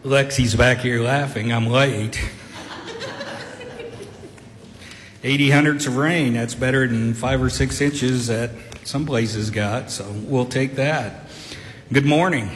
Lexi's back here laughing. I'm late. 80 hundredths of rain. That's better than 5 or 6 inches that some places got, so we'll take that. Good morning.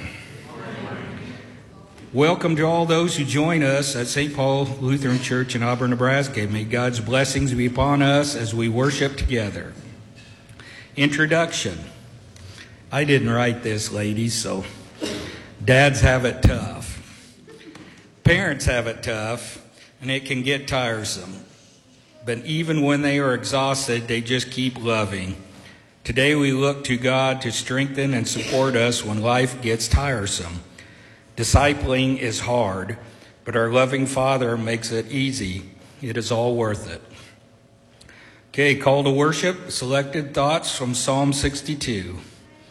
Welcome to all those who join us at St. Paul Lutheran Church in Auburn, Nebraska. May God's blessings be upon us as we worship together. Introduction. I didn't write this, ladies, so dads have it tough. Parents have it tough, and it can get tiresome. But even when they are exhausted, they just keep loving. Today we look to God to strengthen and support us when life gets tiresome. Discipling is hard, but our loving Father makes it easy. It is all worth it. Okay, call to worship, selected thoughts from Psalm 62.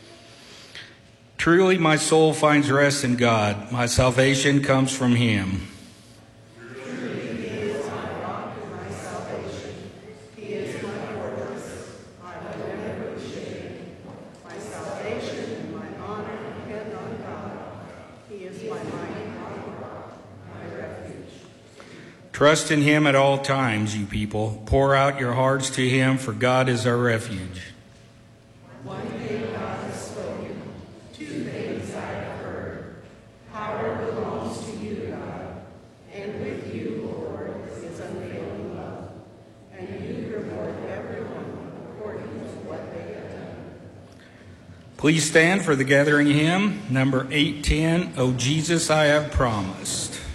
Truly my soul finds rest in God. My salvation comes from Him. Truly He is my rock and my salvation. He is my fortress. I will never be shaken. My salvation and my honor depend on God. He is my mighty rock, my refuge. Trust in Him at all times, you people. Pour out your hearts to Him, for God is our refuge. One day God has spoken. 2 things I have heard. Power belongs to you, God, and with you, Lord, is unfailing love, and you reward everyone according to what they have done. Please stand for the gathering hymn, number 810, O Jesus, I Have Promised.